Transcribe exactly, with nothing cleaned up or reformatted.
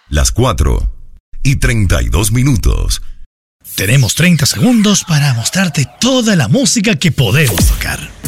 las cuatro y treinta y dos minutos. Tenemos treinta segundos para mostrarte toda la música que podemos tocar.